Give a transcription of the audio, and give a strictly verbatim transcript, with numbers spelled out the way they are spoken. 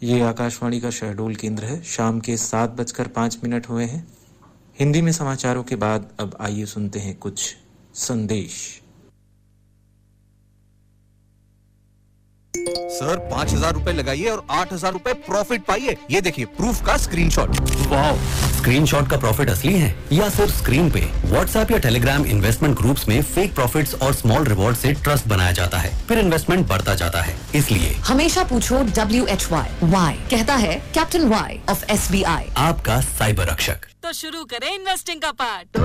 ये आकाशवाणी का शहडोल केंद्र है। शाम के सात बजकर पाँच मिनट हुए हैं। हिंदी में समाचारों के बाद अब आइए सुनते हैं कुछ संदेश। सर पाँच हजार रूपए लगाइए और आठ हजार रूपए प्रॉफिट पाइए। ये देखिए प्रूफ का स्क्रीनशॉट। वाओ, स्क्रीनशॉट का प्रॉफिट असली है या सिर्फ स्क्रीन पे? व्हाट्सएप या टेलीग्राम इन्वेस्टमेंट ग्रुप्स में फेक प्रॉफिट्स और स्मॉल रिवॉर्ड से ट्रस्ट बनाया जाता है, फिर इन्वेस्टमेंट बढ़ता जाता है। इसलिए हमेशा पूछो डब्ल्यू एच वाई। वाई कहता है captain Y of S B I, आपका साइबर रक्षक। तो शुरू करें इन्वेस्टिंग का पार्ट।